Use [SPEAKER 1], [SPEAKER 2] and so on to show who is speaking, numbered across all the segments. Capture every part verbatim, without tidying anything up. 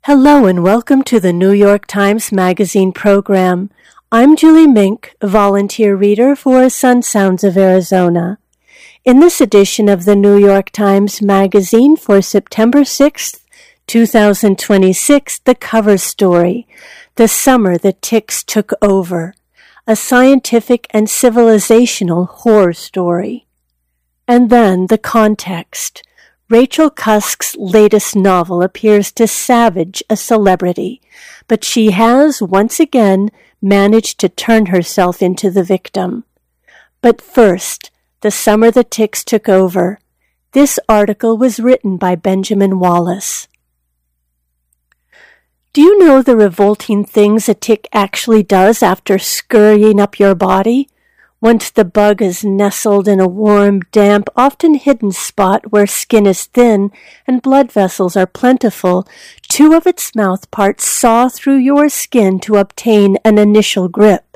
[SPEAKER 1] Hello and welcome to the New York Times Magazine program. I'm Julie Mink, volunteer reader for Sun Sounds of Arizona. In this edition of the New York Times Magazine for September sixth, twenty twenty-six, the cover story, The Summer the Ticks Took Over, a scientific and civilizational horror story. And then the context. Rachel Cusk's latest novel appears to savage a celebrity, but she has, once again, managed to turn herself into the victim. But first, The Summer the Ticks Took Over. This article was written by Benjamin Wallace. Do you know the revolting things a tick actually does after scurrying up your body? Once the bug is nestled in a warm, damp, often hidden spot where skin is thin and blood vessels are plentiful, two of its mouth parts saw through your skin to obtain an initial grip.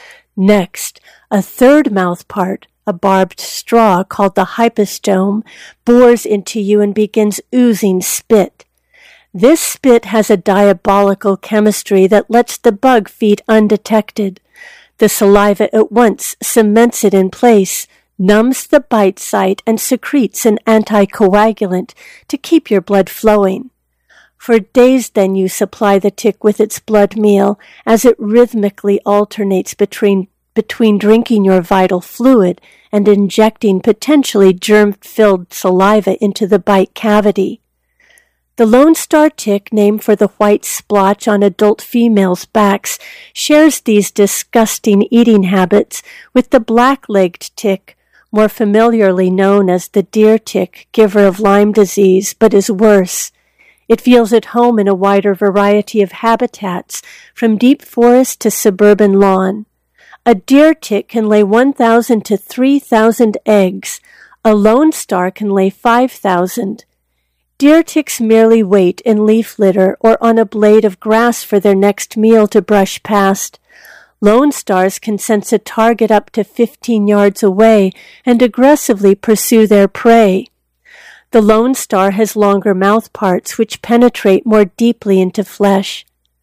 [SPEAKER 1] Next, a third mouth part, a barbed straw called the hypostome, bores into you and begins oozing spit. This spit has a diabolical chemistry that lets the bug feed undetected. The saliva at once cements it in place, numbs the bite site, and secretes an anticoagulant to keep your blood flowing. For days then you supply the tick with its blood meal as it rhythmically alternates between, between drinking your vital fluid and injecting potentially germ-filled saliva into the bite cavity. The Lone Star tick, named for the white splotch on adult females' backs, shares these disgusting eating habits with the black-legged tick, more familiarly known as the deer tick, giver of Lyme disease, but is worse. It feels at home in a wider variety of habitats, from deep forest to suburban lawn. A deer tick can lay one thousand to three thousand eggs. A Lone Star can lay five thousand. Deer ticks merely wait in leaf litter or on a blade of grass for their next meal to brush past. Lone Stars can sense a target up to fifteen yards away and aggressively pursue their prey. The Lone Star has longer mouth parts which penetrate more deeply into flesh.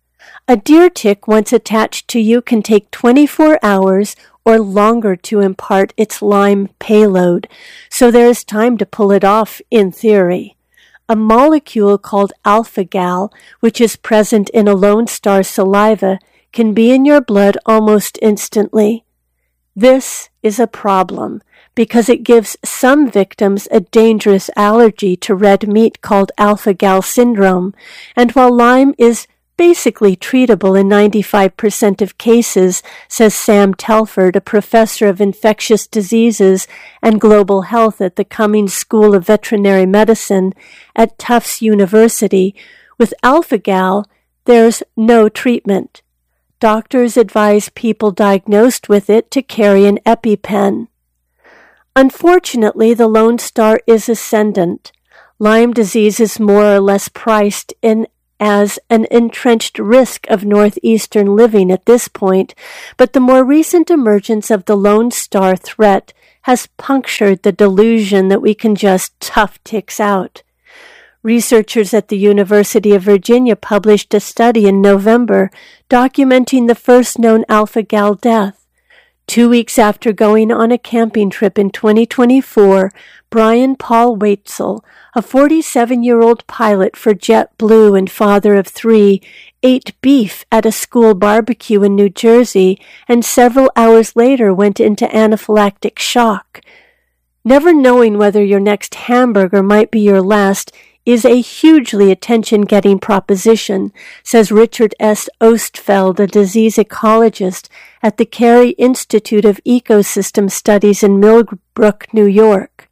[SPEAKER 1] A deer tick once attached to you can take twenty-four hours or longer to impart its Lyme payload, so there is time to pull it off in theory. A molecule called alpha-gal, which is present in a Lone Star saliva, can be in your blood almost instantly. This is a problem because it gives some victims a dangerous allergy to red meat called alpha-gal syndrome, and while Lyme is basically treatable in ninety-five percent of cases, says Sam Telford, a professor of infectious diseases and global health at the Cummings School of Veterinary Medicine at Tufts University, with alpha-gal, there's no treatment. Doctors advise people diagnosed with it to carry an EpiPen. Unfortunately, the Lone Star is ascendant. Lyme disease is more or less priced in as an entrenched risk of northeastern living at this point, but the more recent emergence of the Lone Star threat has punctured the delusion that we can just tough ticks out. Researchers at the University of Virginia published a study in November documenting the first known alpha-gal death. Two weeks after going on a camping trip in twenty twenty-four, Brian Paul Waitzel, a forty-seven-year-old pilot for JetBlue and father of three, ate beef at a school barbecue in New Jersey and several hours later went into anaphylactic shock. Never knowing whether your next hamburger might be your last is a hugely attention-getting proposition, says Richard S. Ostfeld, a disease ecologist at the Carey Institute of Ecosystem Studies in Millbrook, New York.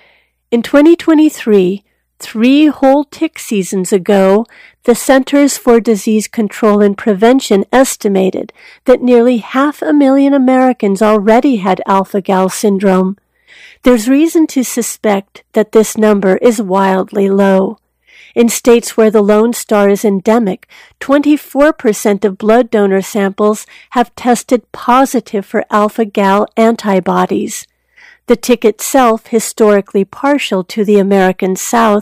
[SPEAKER 1] In twenty twenty-three, three whole tick seasons ago, the Centers for Disease Control and Prevention estimated that nearly half a million Americans already had alpha-gal syndrome. There's reason to suspect that this number is wildly low. In states where the Lone Star is endemic, twenty-four percent of blood donor samples have tested positive for alpha-gal antibodies. The tick itself, historically partial to the American South,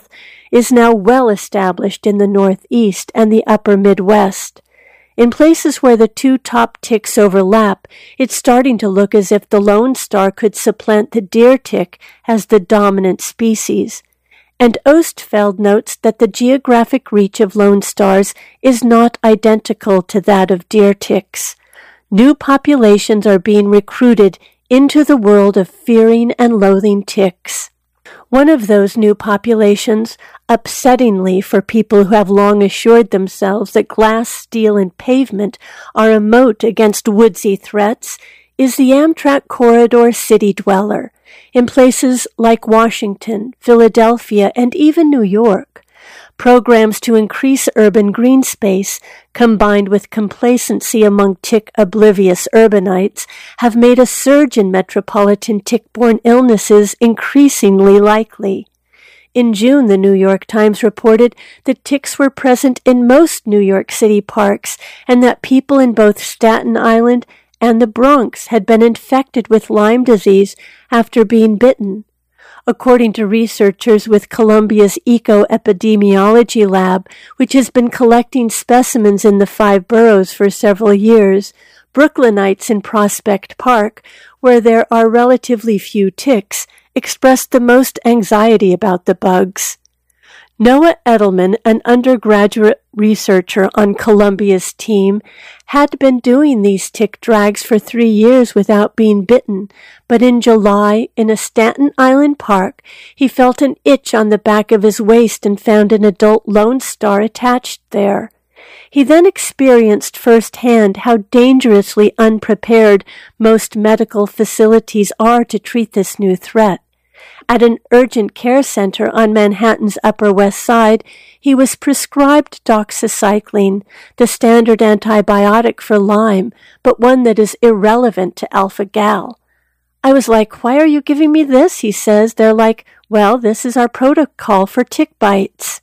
[SPEAKER 1] is now well established in the Northeast and the upper Midwest. In places where the two top ticks overlap, it's starting to look as if the lone star could supplant the deer tick as the dominant species. And Ostfeld notes that the geographic reach of lone stars is not identical to that of deer ticks. New populations are being recruited into the world of fearing and loathing ticks. One of those new populations, upsettingly for people who have long assured themselves that glass, steel, and pavement are a moat against woodsy threats, is the Amtrak corridor city dweller, in places like Washington, Philadelphia, and even New York. Programs to increase urban green space, combined with complacency among tick-oblivious urbanites, have made a surge in metropolitan tick-borne illnesses increasingly likely. In June, the New York Times reported that ticks were present in most New York City parks and that people in both Staten Island and the Bronx had been infected with Lyme disease after being bitten. According to researchers with Columbia's Eco-Epidemiology Lab, which has been collecting specimens in the five boroughs for several years, Brooklynites in Prospect Park, where there are relatively few ticks, expressed the most anxiety about the bugs. Noah Edelman, an undergraduate researcher on Columbia's team, had been doing these tick drags for three years without being bitten, but in July, in a Staten Island park, he felt an itch on the back of his waist and found an adult lone star attached there. He then experienced firsthand how dangerously unprepared most medical facilities are to treat this new threat. At an urgent care center on Manhattan's Upper West Side, he was prescribed doxycycline, the standard antibiotic for Lyme, but one that is irrelevant to alpha-gal. I was like, "Why are you giving me this?" he says. They're like, "Well, this is our protocol for tick bites."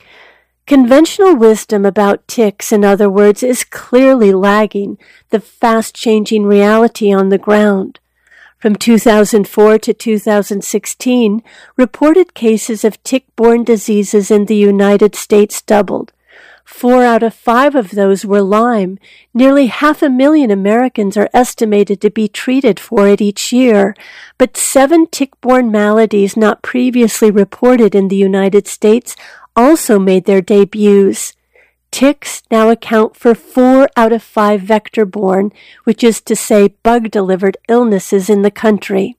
[SPEAKER 1] Conventional wisdom about ticks, in other words, is clearly lagging the fast-changing reality on the ground. From two thousand four to two thousand sixteen, reported cases of tick-borne diseases in the United States doubled. Four out of five of those were Lyme. Nearly half a million Americans are estimated to be treated for it each year, but seven tick-borne maladies not previously reported in the United States also made their debuts. Ticks now account for four out of five vector-borne, which is to say bug-delivered illnesses in the country.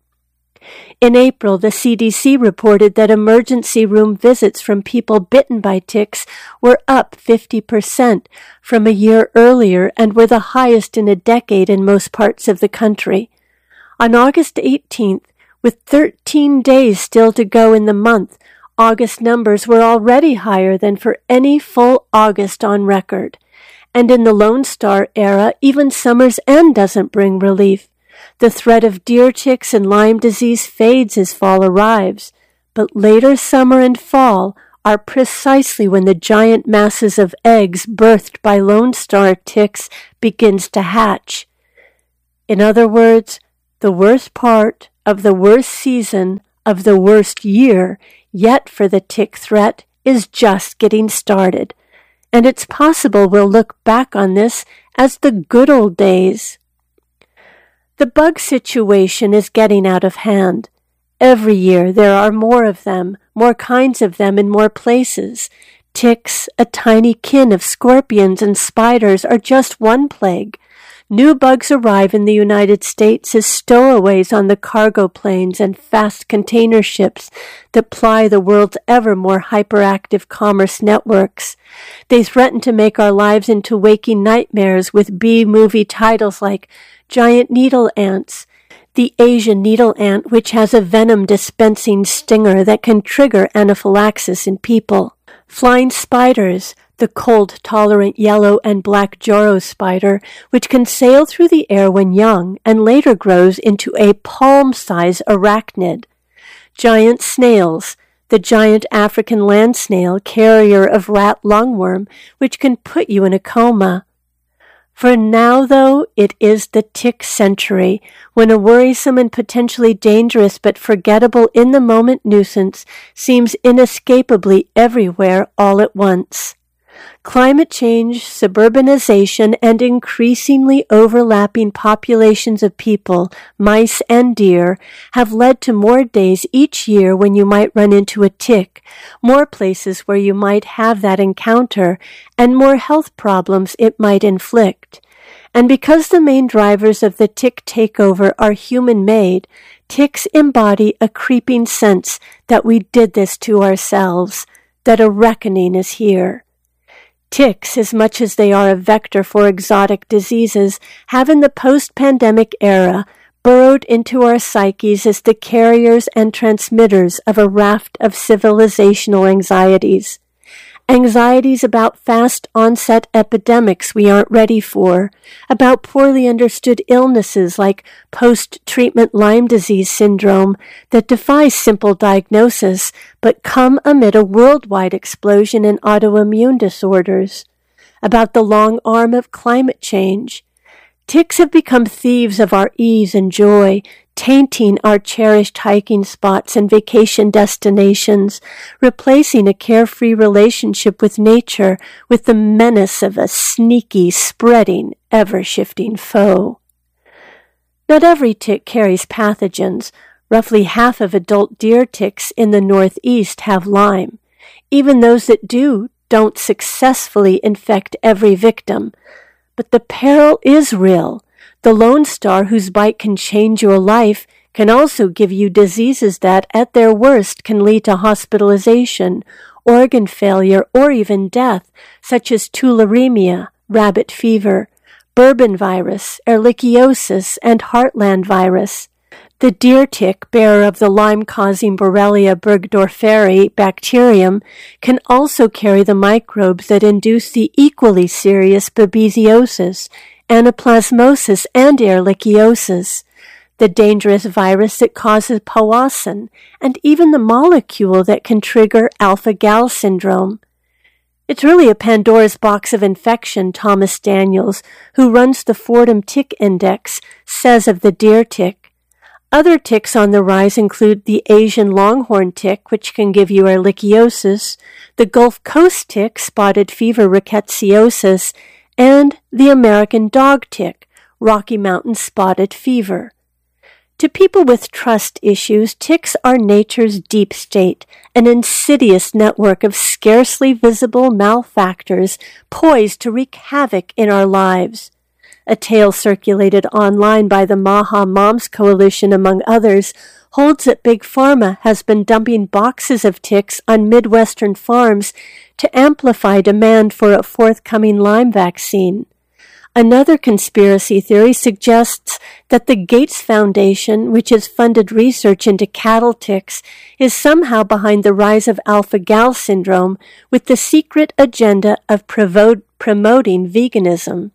[SPEAKER 1] In April, the C D C reported that emergency room visits from people bitten by ticks were up fifty percent from a year earlier and were the highest in a decade in most parts of the country. On August eighteenth, with thirteen days still to go in the month, August numbers were already higher than for any full August on record. And in the Lone Star era, even summer's end doesn't bring relief. The threat of deer ticks and Lyme disease fades as fall arrives, but later summer and fall are precisely when the giant masses of eggs birthed by Lone Star ticks begins to hatch. In other words, the worst part of the worst season of the worst year yet for the tick threat is just getting started, and it's possible we'll look back on this as the good old days. The bug situation is getting out of hand. Every year there are more of them, more kinds of them in more places. Ticks, a tiny kin of scorpions and spiders, are just one plague. New bugs arrive in the United States as stowaways on the cargo planes and fast container ships that ply the world's ever more hyperactive commerce networks. They threaten to make our lives into waking nightmares with B-movie titles like Giant Needle Ants, the Asian needle ant, which has a venom-dispensing stinger that can trigger anaphylaxis in people. Flying spiders, the cold-tolerant yellow and black Joro spider, which can sail through the air when young and later grows into a palm-size arachnid. Giant snails, the giant African land snail, carrier of rat lungworm, which can put you in a coma. For now, though, it is the tick century, when a worrisome and potentially dangerous but forgettable in-the-moment nuisance seems inescapably everywhere all at once. Climate change, suburbanization, and increasingly overlapping populations of people, mice and deer, have led to more days each year when you might run into a tick, more places where you might have that encounter, and more health problems it might inflict. And because the main drivers of the tick takeover are human-made, ticks embody a creeping sense that we did this to ourselves, that a reckoning is here. Ticks, as much as they are a vector for exotic diseases, have in the post-pandemic era burrowed into our psyches as the carriers and transmitters of a raft of civilizational anxieties. Anxieties about fast-onset epidemics we aren't ready for, about poorly understood illnesses like post-treatment Lyme disease syndrome that defy simple diagnosis but come amid a worldwide explosion in autoimmune disorders, about the long arm of climate change. Ticks have become thieves of our ease and joy, tainting our cherished hiking spots and vacation destinations, replacing a carefree relationship with nature with the menace of a sneaky, spreading, ever-shifting foe. Not every tick carries pathogens. Roughly half of adult deer ticks in the Northeast have Lyme. Even those that do don't successfully infect every victim. But the peril is real. The Lone Star, whose bite can change your life, can also give you diseases that, at their worst, can lead to hospitalization, organ failure, or even death, such as tularemia, rabbit fever, bourbon virus, ehrlichiosis, and heartland virus. The deer tick, bearer of the Lyme-causing Borrelia burgdorferi bacterium, can also carry the microbes that induce the equally serious babesiosis, anaplasmosis, and ehrlichiosis, the dangerous virus that causes Powassan, and even the molecule that can trigger alpha-gal syndrome. It's really a Pandora's box of infection, Thomas Daniels, who runs the Fordham Tick Index, says of the deer tick. Other ticks on the rise include the Asian longhorn tick, which can give you ehrlichiosis, the Gulf Coast tick, spotted fever rickettsiosis, and the American dog tick, Rocky Mountain spotted fever. To people with trust issues, ticks are nature's deep state, an insidious network of scarcely visible malefactors poised to wreak havoc in our lives. A tale circulated online by the Maha Moms Coalition, among others, holds that Big Pharma has been dumping boxes of ticks on Midwestern farms to amplify demand for a forthcoming Lyme vaccine. Another conspiracy theory suggests that the Gates Foundation, which has funded research into cattle ticks, is somehow behind the rise of alpha-gal syndrome with the secret agenda of provo- promoting veganism.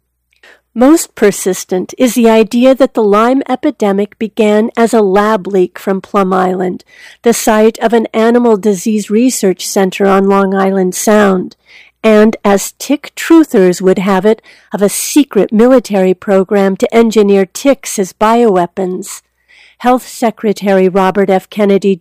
[SPEAKER 1] Most persistent is the idea that the Lyme epidemic began as a lab leak from Plum Island, the site of an animal disease research center on Long Island Sound, and, as tick truthers would have it, of a secret military program to engineer ticks as bioweapons. Health Secretary Robert F. Kennedy